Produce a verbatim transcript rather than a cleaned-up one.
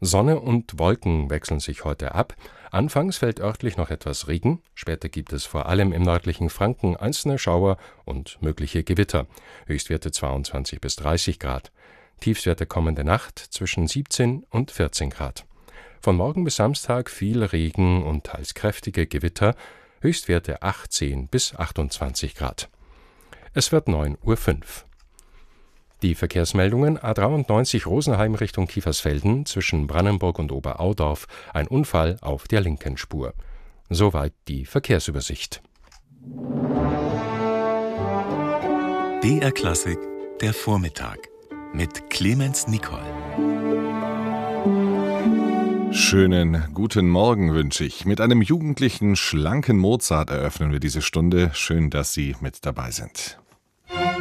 Sonne und Wolken wechseln sich heute ab. Anfangs fällt örtlich noch etwas Regen, später gibt es vor allem im nördlichen Franken einzelne Schauer und mögliche Gewitter. Höchstwerte zweiundzwanzig bis dreißig Grad. Tiefstwerte kommende Nacht zwischen siebzehn und vierzehn Grad. Von morgen bis Samstag viel Regen und teils kräftige Gewitter, Höchstwerte achtzehn bis achtundzwanzig Grad. Es wird neun Uhr fünf. Die Verkehrsmeldungen: A dreiundneunzig Rosenheim Richtung Kiefersfelden zwischen Brannenburg und Oberaudorf, ein Unfall auf der linken Spur. Soweit die Verkehrsübersicht. B R Klassik, der Vormittag mit Clemens Nicol. Schönen guten Morgen wünsche ich. Mit einem jugendlichen, schlanken Mozart eröffnen wir diese Stunde. Schön, dass Sie mit dabei sind.